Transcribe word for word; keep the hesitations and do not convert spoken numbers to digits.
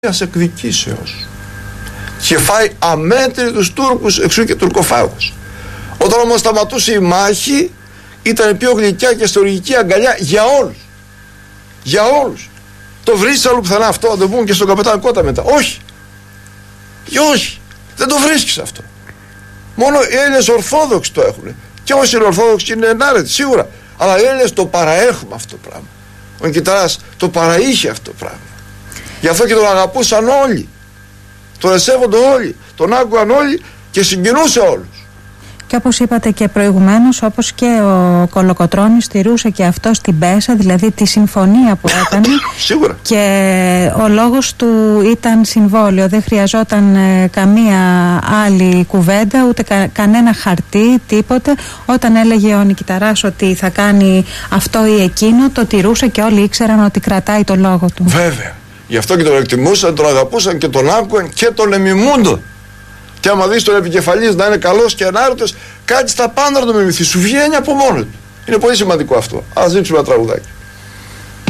μιας εκδικήσεως και φάει αμέτρητους Τούρκους, εξού και τουρκοφάγος. Όταν όμως σταματούσε η μάχη, ήταν πιο γλυκιά και στοργική αγκαλιά για όλους. Για όλους. Το βρίσκεις αλλού πουθενά αυτό, να το πούμε και στον καπετάν Κότα μετά. Όχι. Και όχι. Δεν το βρίσκεις αυτό. Μόνο οι Έλληνες Ορθόδοξοι το έχουν. Και όσοι είναι Ορθόδοξοι είναι ενάρετοι, σίγουρα. Αλλά οι Έλληνες το παραέχουμε αυτό το πράγμα. Ο Νικηταράς το παραείχε αυτό το πράγμα. Γι' αυτό και τον αγαπούσαν όλοι. Τον εσέβονται όλοι. Τον άκουγαν όλοι και συγκινούσε όλους. Και όπως είπατε και προηγουμένως, όπως και ο Κολοκοτρώνης στηρούσε και αυτό στην Πέσα, δηλαδή τη συμφωνία που έκανε. Σίγουρα. Και ο λόγος του ήταν συμβόλαιο. Δεν χρειαζόταν ε, καμία άλλη κουβέντα, ούτε κα, κανένα χαρτί, τίποτε. Όταν έλεγε ο Νικηταράς ότι θα κάνει αυτό ή εκείνο, το τηρούσε και όλοι ήξεραν ότι κρατάει το λόγο του. Βέβαια. Γι' αυτό και τον εκτιμούσαν, τον αγαπούσαν και τον άκουαν και τον εμιμούνταν. Και άμα δεις τον επικεφαλής να είναι καλός και ενάρετος, κάτι στα πάντα να το μιμηθεί. Σου βγαίνει από μόνο του. Είναι πολύ σημαντικό αυτό. Ας δείξουμε ένα τραγουδάκι.